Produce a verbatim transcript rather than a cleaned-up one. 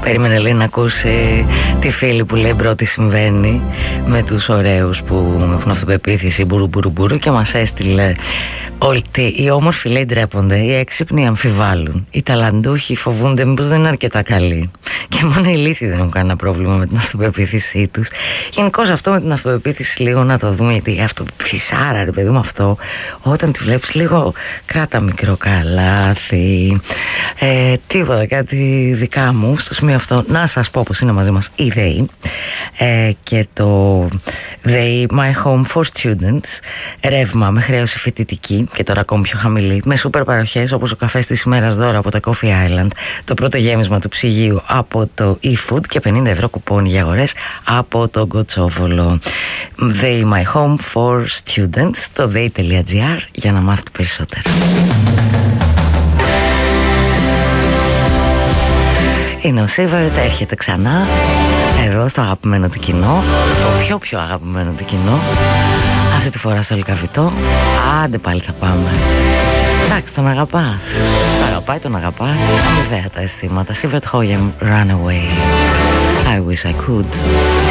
Περίμενε, λέει, να ακούσει τη φίλη που λέει πρώτη συμβαίνει με τους ωραίους που έχουν αυτοπεποίθηση μπουρου μπουρου μπουρου και μας έστειλε ότι οι όμορφοι, λέει, ντρέπονται, οι έξυπνοι αμφιβάλλουν, οι ταλαντούχοι φοβούνται μήπως δεν είναι αρκετά καλοί και μόνο οι ηλίθιοι δεν έχουν κανένα πρόβλημα με την αυτοπεποίθησή τους. Γενικώς αυτό με την αυτοπεποίθηση λίγο να το δούμε, γιατί η αυτοπεποίθησάρα, ρε παιδί μου, αυτό όταν τη βλέπεις λίγο κράτα μικρό καλάθι, ε, τίποτα, κάτι δικά μου στο σημείο αυτό. Να σας πω πως είναι μαζί μας η ΔΕΗ ε, και το ΔΕΗ My Home for Students, ρεύμα με χρέωση φοιτητική και τώρα ακόμη πιο χαμηλή, με σούπερ παροχές όπως ο καφές της ημέρας δώρα από τα Coffee Island, το πρώτο γέμισμα του ψυγείου από το eFood και πενήντα ευρώ κουπόνι για αγορές από το Κοτσόβολο. ΔΕΗ My Home for Students, το δέη τελεία τζι άρ για να μάθετε περισσότερα. Είναι ο Σίβερτ, έρχεται ξανά εδώ στο αγαπημένο του κοινό, το πιο πιο αγαπημένο του κοινό, αυτή τη φορά στο Λυκαβητό. Άντε πάλι θα πάμε. Εντάξει, τον αγαπάς, σ' αγαπάει, τον αγαπάς, αμοιβαία τα αισθήματα. Σίβερτ Χόγεμ, Runaway, I wish I could.